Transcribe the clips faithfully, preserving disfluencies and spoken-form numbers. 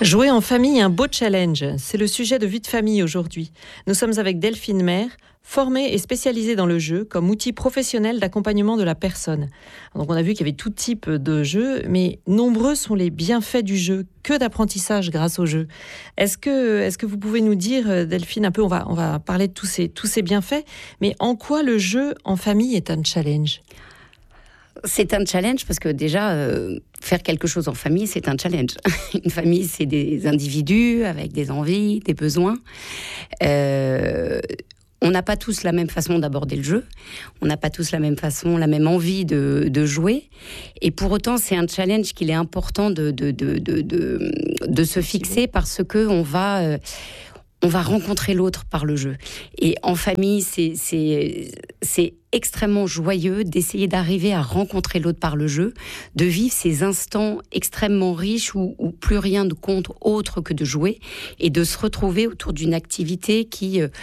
Jouer en famille, un beau challenge. C'est le sujet de Vie de famille aujourd'hui. Nous sommes avec Delphine Maire, formée et spécialisée dans le jeu comme outil professionnel d'accompagnement de la personne. Donc on a vu qu'il y avait tout type de jeux, mais nombreux sont les bienfaits du jeu. Que d'apprentissage grâce au jeu. Est-ce que, est-ce que vous pouvez nous dire, Delphine, un peu, on va, on va parler de tous ces, tous ces bienfaits, mais en quoi le jeu en famille est un challenge ? C'est un challenge parce que déjà, euh, faire quelque chose en famille, c'est un challenge. Une famille, c'est des individus avec des envies, des besoins. Euh, on n'a pas tous la même façon d'aborder le jeu. On n'a pas tous la même façon, la même envie de, de jouer. Et pour autant, c'est un challenge qu'il est important de, de, de, de, de, de se fixer parce qu'on va... Euh, on va rencontrer l'autre par le jeu. Et en famille, c'est, c'est, c'est extrêmement joyeux d'essayer d'arriver à rencontrer l'autre par le jeu, de vivre ces instants extrêmement riches où, où plus rien ne compte autre que de jouer et de se retrouver autour d'une activité qui... Euh,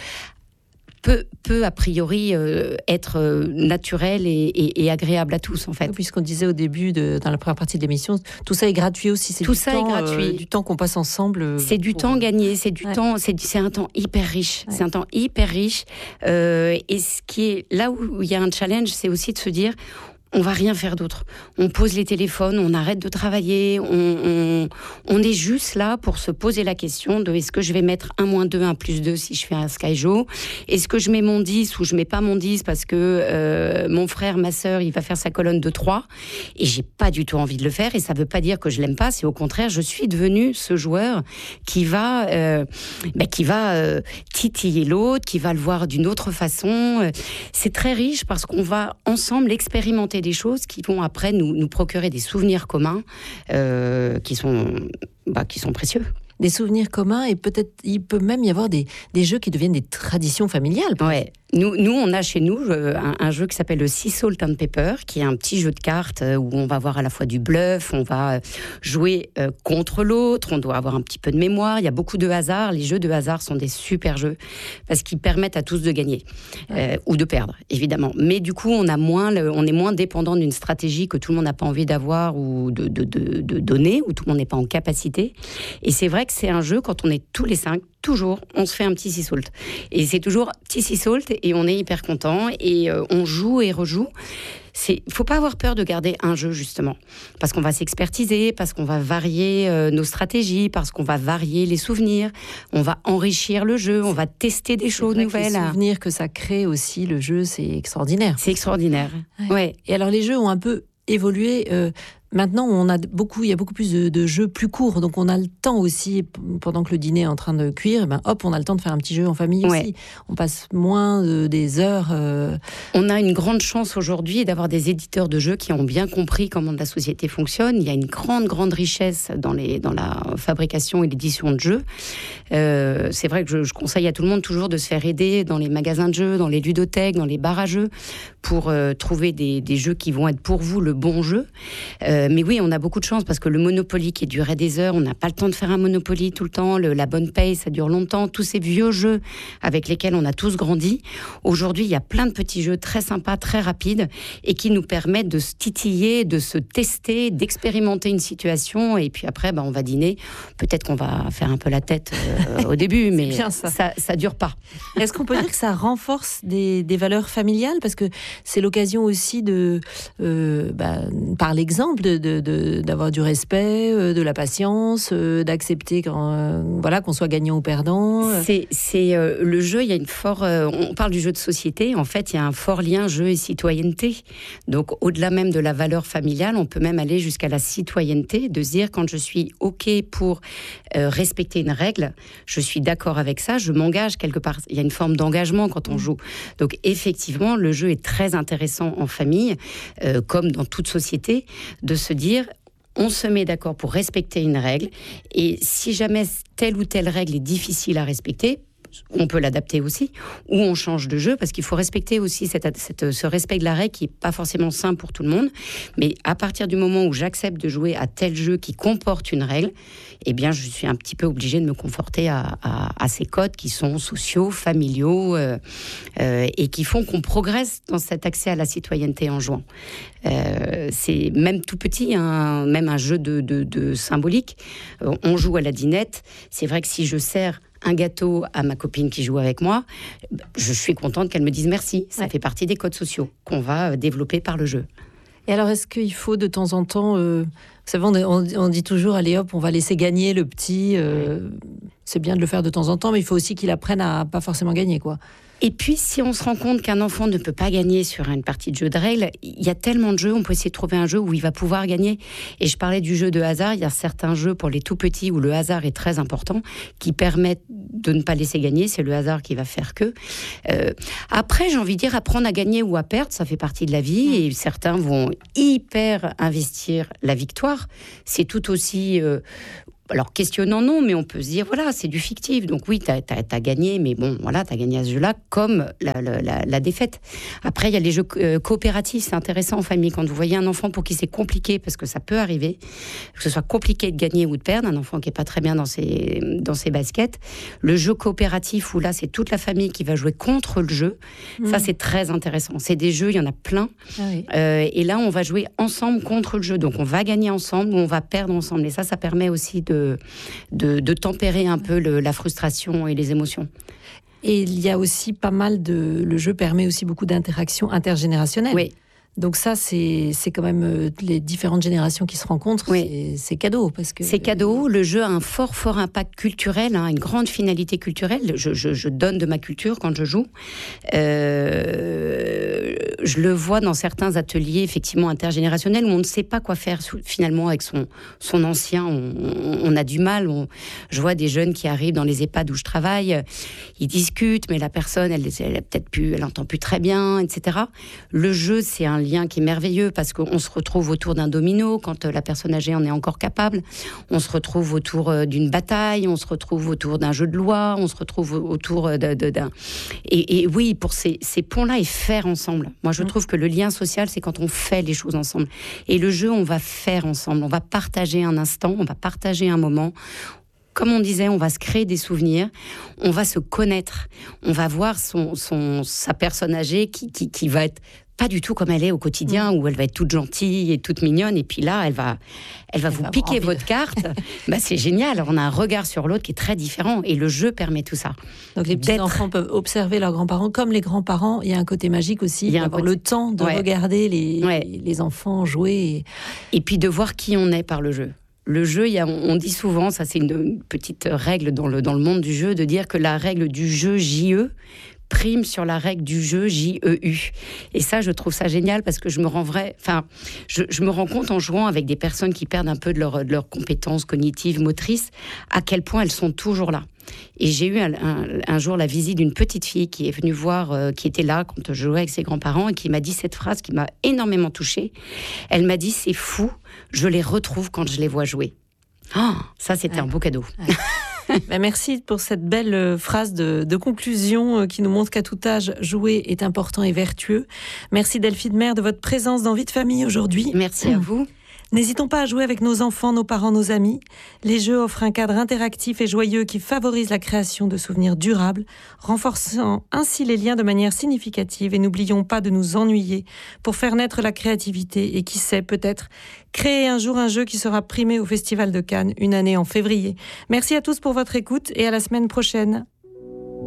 Peut, peut a priori euh, être euh, naturel et, et, et agréable à tous en fait. Puisqu'on disait au début, de, dans la première partie de l'émission, tout ça est gratuit aussi. C'est tout du ça temps, est gratuit. Euh, du temps qu'on passe ensemble. Euh, c'est du pour... temps gagné, c'est du ouais. temps, c'est, c'est un temps hyper riche. Ouais. C'est un temps hyper riche. Euh, et ce qui est là où il y a un challenge, c'est aussi de se dire. On va rien faire d'autre. On pose les téléphones, on arrête de travailler, on, on, on est juste là pour se poser la question de est-ce que je vais mettre un moins deux, un plus deux si je fais un Skyjo ? Est-ce que je mets mon dix ou je mets pas mon dix parce que euh, mon frère, ma sœur, il va faire sa colonne de trois et j'ai pas du tout envie de le faire et ça veut pas dire que je l'aime pas, c'est au contraire, je suis devenue ce joueur qui va, euh, bah, qui va euh, titiller l'autre, qui va le voir d'une autre façon. C'est très riche parce qu'on va ensemble expérimenter des choses qui vont après nous, nous procurer des souvenirs communs euh, qui sont, bah, qui sont précieux. Des souvenirs communs et peut-être il peut même y avoir des, des jeux qui deviennent des traditions familiales. Ouais. Nous, nous, on a chez nous euh, un, un jeu qui s'appelle le Sea Salt and Pepper, qui est un petit jeu de cartes euh, où on va avoir à la fois du bluff, on va euh, jouer euh, contre l'autre, on doit avoir un petit peu de mémoire, il y a beaucoup de hasard. Les jeux de hasard sont des super jeux parce qu'ils permettent à tous de gagner euh, ou de perdre, évidemment. Mais du coup, on, a moins le, on est moins dépendant d'une stratégie que tout le monde n'a pas envie d'avoir ou de, de, de, de donner, où tout le monde n'est pas en capacité. Et c'est vrai que c'est un jeu, quand on est tous les cinq, toujours, on se fait un petit sea salt. Et c'est toujours petit sea salt et on est hyper content et euh, on joue et rejoue. Il ne faut pas avoir peur de garder un jeu, justement. Parce qu'on va s'expertiser, parce qu'on va varier euh, nos stratégies, parce qu'on va varier les souvenirs, on va enrichir le jeu, on va tester des choses nouvelles. Les souvenirs que ça crée aussi, le jeu, c'est extraordinaire. C'est extraordinaire, ouais. ouais. Et alors, les jeux ont un peu évolué... Euh, Maintenant, on a beaucoup, il y a beaucoup plus de, de jeux plus courts, donc on a le temps aussi, pendant que le dîner est en train de cuire, ben hop, on a le temps de faire un petit jeu en famille ouais. aussi. On passe moins de, des heures. Euh... On a une grande chance aujourd'hui d'avoir des éditeurs de jeux qui ont bien compris comment la société fonctionne. Il y a une grande, grande richesse dans, les, dans la fabrication et l'édition de jeux. Euh, c'est vrai que je, je conseille à tout le monde toujours de se faire aider dans les magasins de jeux, dans les ludothèques, dans les bars à jeux, pour euh, trouver des, des jeux qui vont être pour vous le bon jeu. Euh, mais oui, on a beaucoup de chance parce que le Monopoly qui durait des heures, on n'a pas le temps de faire un Monopoly tout le temps. Le, la bonne paye, ça dure longtemps. Tous ces vieux jeux avec lesquels on a tous grandi. Aujourd'hui, il y a plein de petits jeux très sympas, très rapides et qui nous permettent de se titiller, de se tester, d'expérimenter une situation. Et puis après, bah, on va dîner. Peut-être qu'on va faire un peu la tête euh, au début, mais bien, ça. Ça, ça dure pas. Est-ce qu'on peut dire que ça renforce des, des valeurs familiales ? Parce que c'est l'occasion aussi de, euh, bah, par l'exemple, de De, de, d'avoir du respect, euh, de la patience, euh, d'accepter quand, euh, voilà, qu'on soit gagnant ou perdant. C'est, c'est euh, le jeu, il y a une fort... Euh, on parle du jeu de société, en fait, il y a un fort lien jeu et citoyenneté. Donc, au-delà même de la valeur familiale, on peut même aller jusqu'à la citoyenneté, de se dire, quand je suis OK pour euh, respecter une règle, je suis d'accord avec ça, je m'engage quelque part. Il y a une forme d'engagement quand on joue. Donc, effectivement, le jeu est très intéressant en famille, euh, comme dans toute société, de se dire, on se met d'accord pour respecter une règle, et si jamais telle ou telle règle est difficile à respecter, on peut l'adapter aussi, ou on change de jeu, parce qu'il faut respecter aussi cette, cette, ce respect de la règle qui n'est pas forcément simple pour tout le monde. Mais à partir du moment où j'accepte de jouer à tel jeu qui comporte une règle, eh bien, je suis un petit peu obligée de me conforter à, à, à ces codes qui sont sociaux, familiaux, euh, euh, et qui font qu'on progresse dans cet accès à la citoyenneté en jouant. Euh, c'est même tout petit, hein, même un jeu de, de, de symbolique. Euh, on joue à la dinette. C'est vrai que si je sers un gâteau à ma copine qui joue avec moi, je suis contente qu'elle me dise merci. Ça ouais. fait partie des codes sociaux qu'on va développer par le jeu. Et alors, est-ce qu'il faut de temps en temps... Euh, vous savez, on, on dit toujours, allez hop, on va laisser gagner le petit. Euh, c'est bien de le faire de temps en temps, mais il faut aussi qu'il apprenne à pas forcément gagner, quoi. Et puis, si on se rend compte qu'un enfant ne peut pas gagner sur une partie de jeu de règles, il y a tellement de jeux, on peut essayer de trouver un jeu où il va pouvoir gagner. Et je parlais du jeu de hasard, il y a certains jeux pour les tout petits où le hasard est très important, qui permettent de ne pas laisser gagner, c'est le hasard qui va faire que. Euh, après, j'ai envie de dire, apprendre à gagner ou à perdre, ça fait partie de la vie, et certains vont hyper investir la victoire. C'est tout aussi... Euh, Alors, questionnant, non, mais on peut se dire, voilà, c'est du fictif. Donc oui, t'as, t'as, t'as gagné, mais bon, voilà, t'as gagné à ce jeu-là, comme la, la, la, la défaite. Après, il y a les jeux euh, coopératifs, c'est intéressant en famille. Quand vous voyez un enfant pour qui c'est compliqué, parce que ça peut arriver, que ce soit compliqué de gagner ou de perdre, un enfant qui n'est pas très bien dans ses, dans ses baskets, le jeu coopératif, où là, c'est toute la famille qui va jouer contre le jeu, mmh. ça, c'est très intéressant. C'est des jeux, il y en a plein. Ah oui. euh, et là, on va jouer ensemble contre le jeu. Donc, on va gagner ensemble ou on va perdre ensemble. Et ça, ça permet aussi de De, de tempérer un peu le, la frustration et les émotions. Et il y a aussi pas mal de... Le jeu permet aussi beaucoup d'interactions intergénérationnelles. Oui. Donc ça, c'est, c'est quand même les différentes générations qui se rencontrent. Oui. C'est, c'est cadeau. Parce que... C'est cadeau. Le jeu a un fort, fort impact culturel, hein, une grande finalité culturelle. Je, je, je donne de ma culture quand je joue. Euh, je le vois dans certains ateliers, effectivement, intergénérationnels, où on ne sait pas quoi faire, finalement, avec son, son ancien. On, on, on a du mal. On, je vois des jeunes qui arrivent dans les EHPAD où je travaille. Ils discutent, mais la personne, elle, elle, elle peut-être plus, elle entend plus très bien, et cetera. Le jeu, c'est un lien qui est merveilleux parce qu'on se retrouve autour d'un domino quand la personne âgée en est encore capable. On se retrouve autour d'une bataille, on se retrouve autour d'un jeu de loi, on se retrouve autour de, de, d'un... Et, et oui, pour ces, ces ponts-là, et faire ensemble. Moi, je trouve que le lien social, c'est quand on fait les choses ensemble. Et le jeu, on va faire ensemble. On va partager un instant, on va partager un moment. Comme on disait, on va se créer des souvenirs, on va se connaître, on va voir son, son, sa personne âgée qui, qui, qui va être pas du tout comme elle est au quotidien, mmh. où elle va être toute gentille et toute mignonne, et puis là, elle va, elle va elle vous va piquer votre carte. Bah, c'est génial, on a un regard sur l'autre qui est très différent, et le jeu permet tout ça. Donc les petits-enfants peuvent observer leurs grands-parents, comme les grands-parents, il y a un côté magique aussi, il y a avoir côté... le temps de ouais. regarder les, ouais. les enfants jouer. Et... et puis de voir qui on est par le jeu. Le jeu, il y a, on dit souvent, ça c'est une petite règle dans le, dans le monde du jeu, de dire que la règle du jeu J E prime sur la règle du jeu J E U. Et ça, je trouve ça génial parce que je me rends vrai, enfin, je, je me rends compte en jouant avec des personnes qui perdent un peu de leur, de leurs compétences cognitives, motrices, à quel point elles sont toujours là. Et j'ai eu un, un, un jour la visite d'une petite fille qui est venue voir, euh, qui était là quand je jouais avec ses grands-parents, et qui m'a dit cette phrase qui m'a énormément touchée. Elle m'a dit, c'est fou, je les retrouve quand je les vois jouer. Oh, ça, c'était ouais. un beau cadeau. Ouais. Ben merci pour cette belle phrase de, de conclusion qui nous montre qu'à tout âge, jouer est important et vertueux. Merci Delphine Maire de votre présence dans Vie de famille aujourd'hui. Merci à vous. N'hésitons pas à jouer avec nos enfants, nos parents, nos amis. Les jeux offrent un cadre interactif et joyeux qui favorise la création de souvenirs durables, renforçant ainsi les liens de manière significative. Et n'oublions pas de nous ennuyer pour faire naître la créativité et qui sait, peut-être, créer un jour un jeu qui sera primé au Festival de Cannes, une année en février. Merci à tous pour votre écoute et à la semaine prochaine.